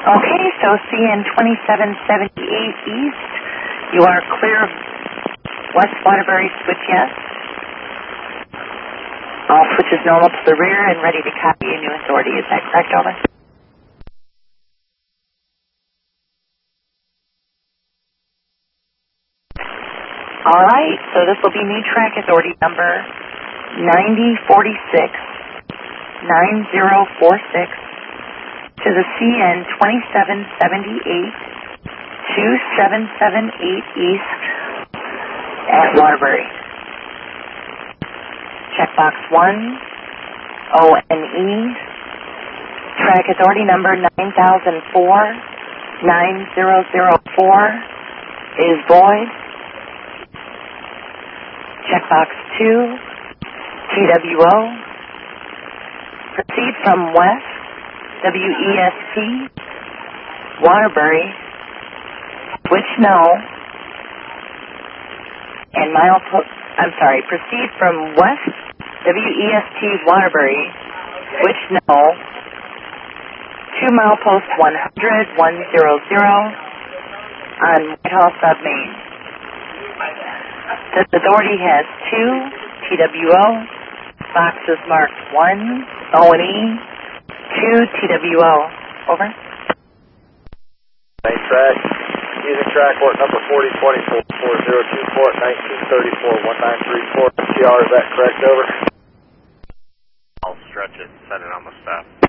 Okay, so CN 2778 East, you are clear of West Waterbury switch yes. All switches normal to the rear and ready to copy a new authority. Is that correct, over? All right, so this will be new track authority number 9046 9046 to the CN 2778 2778 East at Waterbury. Checkbox 1, ONE, track authority number 9004 9004 is void. Checkbox 2, TWO, proceed from west, WEST, Waterbury, switch no, and proceed from west, WEST, Waterbury, switch no, to milepost 100, 100 on Whitehall Sub Main. This authority has 2 TWO, boxes marked 1 ONE, 2 TWO. Over. Main track, using track port number 4024, 402 port 1934, 1934, TR, is that correct? Over. I'll stretch it, set it on the step.